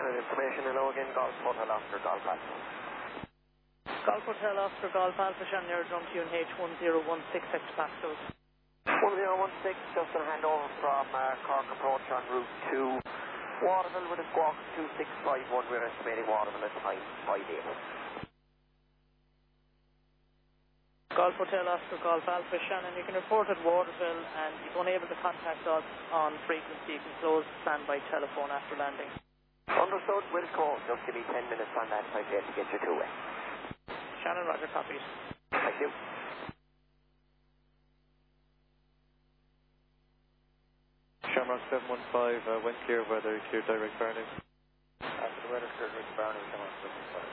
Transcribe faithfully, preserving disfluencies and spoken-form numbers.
Shannon, information, hello again, Golf Hotel Oscar, Golf Alpha. Golf Hotel Oscar, Golf Alpha, Shannon, aerodrome to U N H one zero one six, extra pastos. one zero one six, just going to hand over from uh, Cork approach on route two. Waterville with a squawk two six five one, we're estimating Waterville at time five eight. Golf Hotel Oscar, Golf Alpha, Shannon, you can report at Waterville, and if unable to contact us on frequency, you can close standby telephone after landing. Understood, will call, just give me ten minutes on that side there to get you two way. Shannon, roger, copies. Thank you. Shamrock seven one five, uh, wind clear, weather clear, direct burning. After the weather clear, direct burning, Shamrock seven one five.